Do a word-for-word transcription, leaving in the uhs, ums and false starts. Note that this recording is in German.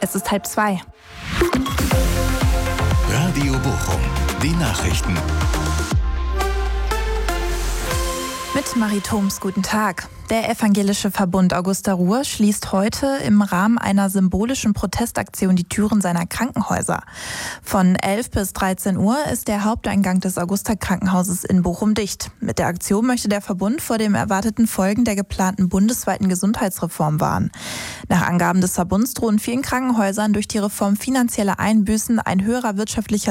Es ist halb zwei. Radio Bochum, die Nachrichten. Mit Marie Thoms, guten Tag. Der Evangelische Verbund Augusta Ruhr schließt heute im Rahmen einer symbolischen Protestaktion die Türen seiner Krankenhäuser. Von elf bis dreizehn Uhr ist der Haupteingang des Augusta-Krankenhauses in Bochum dicht. Mit der Aktion möchte der Verbund vor den erwarteten Folgen der geplanten bundesweiten Gesundheitsreform warnen. Nach Angaben des Verbunds drohen vielen Krankenhäusern durch die Reform finanzielle Einbüßen, ein höherer wirtschaftlicher